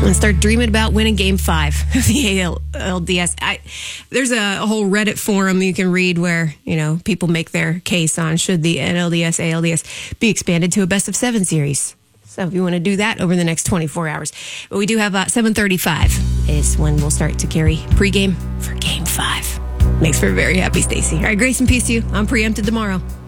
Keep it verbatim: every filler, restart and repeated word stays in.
and start dreaming about winning Game Five of the A L D S. I, there's a, a whole Reddit forum you can read where you know people make their case on should the N L D S A L D S be expanded to a best of seven series. So if you want to do that over the next twenty-four hours, but we do have uh, seven thirty-five is when we'll start to carry pregame for Game Five. Makes for a very happy Stacey. All right, grace and peace to you. I'm Preempted tomorrow.